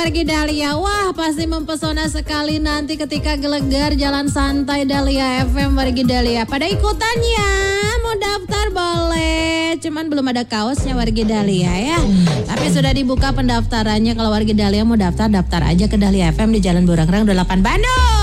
wargi Dahlia. Wah, pasti mempesona sekali nanti ketika gelegar jalan santai Dahlia FM wargi Dahlia. Pada ikutan ya, mau daftar boleh. Cuman belum ada kaosnya wargi Dahlia ya. Tapi sudah dibuka pendaftarannya. Kalau wargi Dahlia mau daftar aja ke Dahlia FM di Jalan Burang Rang 28 Bandung.